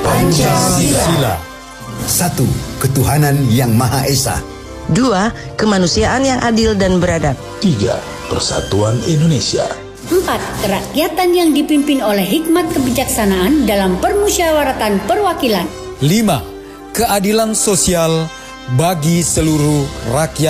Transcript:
Pancasila. 1. Ketuhanan yang Maha Esa. 2. Kemanusiaan yang adil dan beradab. 3. Persatuan Indonesia. 4. Kerakyatan yang dipimpin oleh hikmat kebijaksanaan dalam permusyawaratan perwakilan. 5. Keadilan sosial bagi seluruh rakyat